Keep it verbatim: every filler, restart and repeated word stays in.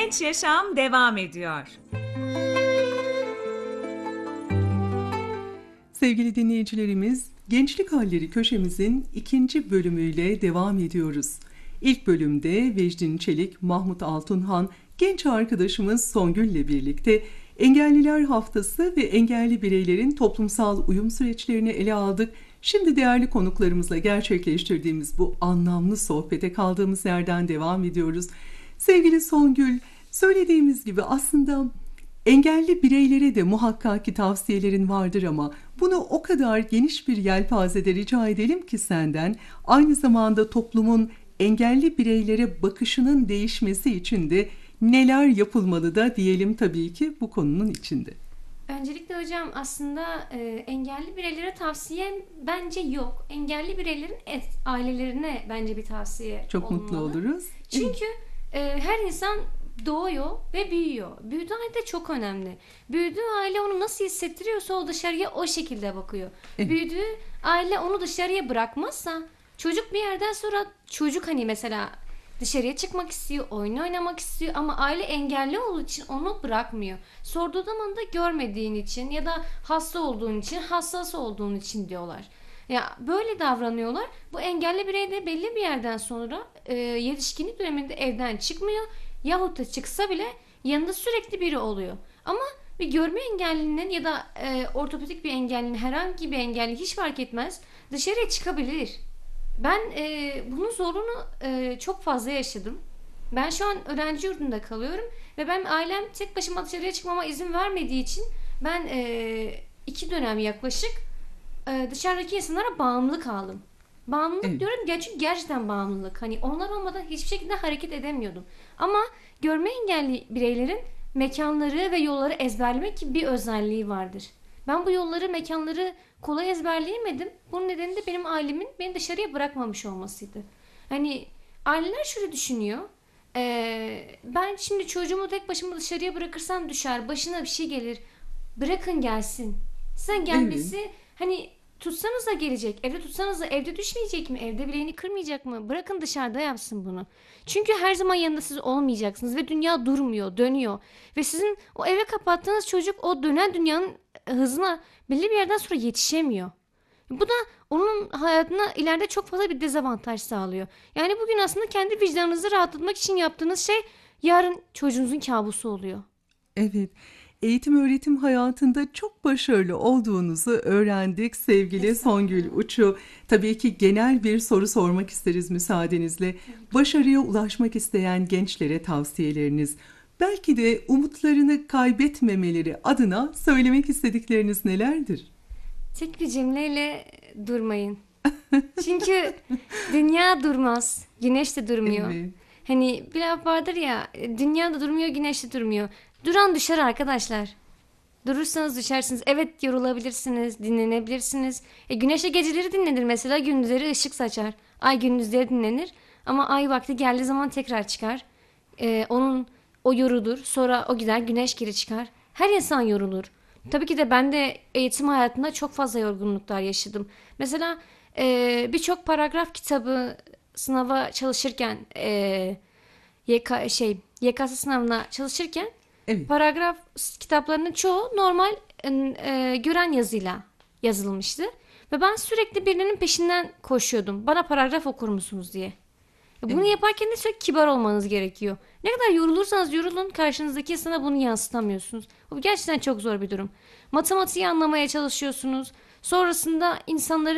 Genç Yaşam devam ediyor. Sevgili dinleyicilerimiz, Gençlik Halleri köşemizin ikinci bölümüyle devam ediyoruz. İlk bölümde Vecdin Çelik, Mahmut Altunhan, genç arkadaşımız Songül ile birlikte Engelliler Haftası ve engelli bireylerin toplumsal uyum süreçlerini ele aldık. Şimdi değerli konuklarımızla gerçekleştirdiğimiz bu anlamlı sohbete kaldığımız yerden devam ediyoruz. Sevgili Songül, söylediğimiz gibi aslında engelli bireylere de muhakkak ki tavsiyelerin vardır ama bunu o kadar geniş bir yelpazede rica edelim ki senden, aynı zamanda toplumun engelli bireylere bakışının değişmesi için de neler yapılmalı da diyelim tabii ki bu konunun içinde. Öncelikle hocam aslında e, engelli bireylere tavsiyem bence yok. Engelli bireylerin et, ailelerine bence bir tavsiye Çok olmalı. mutlu oluruz. Çünkü e, her insan doğuyor ve büyüyor. Büyüdüğü aile çok önemli. Büyüdüğü aile onu nasıl hissettiriyorsa o dışarıya o şekilde bakıyor. Evet. Büyüdüğü aile onu dışarıya bırakmazsa çocuk bir yerden sonra çocuk hani mesela dışarıya çıkmak istiyor, oyun oynamak istiyor ama aile engelli olduğu için onu bırakmıyor. Sorduğu zaman da görmediğin için ya da hasta olduğun için, hassas olduğun için diyorlar. Ya böyle davranıyorlar. Bu engelli birey de belli bir yerden sonra e, yetişkinlik döneminde evden çıkmıyor. Yahut da çıksa bile yanında sürekli biri oluyor. Ama bir görme engellinin ya da e, ortopedik bir engellinin, herhangi bir engelli hiç fark etmez, dışarıya çıkabilir. Ben e, bunun zorluğunu e, çok fazla yaşadım. Ben şu an öğrenci yurdunda kalıyorum ve ben ailem tek başıma dışarıya çıkmama izin vermediği için ben e, iki dönem yaklaşık e, dışarıdaki insanlara bağımlı kaldım. Bağımlılık Evet. diyorum ya, çünkü gerçekten bağımlılık. Hani onlar olmadan hiçbir şekilde hareket edemiyordum. Ama görme engelli bireylerin mekanları ve yolları ezberlemek gibi bir özelliği vardır. Ben bu yolları, mekanları kolay ezberleyemedim. Bunun nedeni de benim ailemin beni dışarıya bırakmamış olmasıydı. Hani aileler şöyle düşünüyor. Ee, ben şimdi çocuğumu tek başıma dışarıya bırakırsam düşer, başına bir şey gelir. Bırakın gelsin. Sen gelmesi Evet. hani tutsanız da gelecek. Evde tutsanız da evde düşmeyecek mi? Evde bileğini kırmayacak mı? Bırakın dışarıda yapsın bunu. Çünkü her zaman yanında siz olmayacaksınız ve dünya durmuyor, dönüyor. Ve sizin o eve kapattığınız çocuk o dönen dünyanın hızına belli bir yerden sonra yetişemiyor. Bu da onun hayatına ileride çok fazla bir dezavantaj sağlıyor. Yani bugün aslında kendi vicdanınızı rahatlatmak için yaptığınız şey yarın çocuğunuzun kabusu oluyor. Evet, eğitim öğretim hayatında çok başarılı olduğunuzu öğrendik sevgili Songül Uçu. Tabii ki genel bir soru sormak isteriz müsaadenizle. Başarıya ulaşmak isteyen gençlere tavsiyeleriniz, belki de umutlarını kaybetmemeleri adına söylemek istedikleriniz nelerdir? Tek bir cümleyle durmayın. Çünkü dünya durmaz, güneş de durmuyor. Evet. Hani bir laf vardır ya, dünya da durmuyor, güneş de durmuyor. Duran düşer arkadaşlar. Durursanız düşersiniz. Evet, yorulabilirsiniz, dinlenebilirsiniz. E, güneşe geceleri dinlenir mesela, gündüzleri ışık saçar. Ay gündüzleri dinlenir ama ay vakti geldiği zaman tekrar çıkar. E, onun o yorulur, sonra o gider, güneş geri çıkar. Her insan yorulur. Tabii ki de ben de eğitim hayatında çok fazla yorgunluklar yaşadım. Mesela e, birçok paragraf kitabı sınava çalışırken e, Y K, şey Y K S sınavına çalışırken Evet. paragraf kitaplarının çoğu normal e, gören yazıyla yazılmıştı. Ve ben sürekli birinin peşinden koşuyordum. Bana paragraf okur musunuz diye. Bunu Evet. yaparken de çok kibar olmanız gerekiyor. Ne kadar yorulursanız yorulun, karşınızdaki insana bunu yansıtamıyorsunuz. Bu gerçekten çok zor bir durum. Matematiği anlamaya çalışıyorsunuz. Sonrasında insanların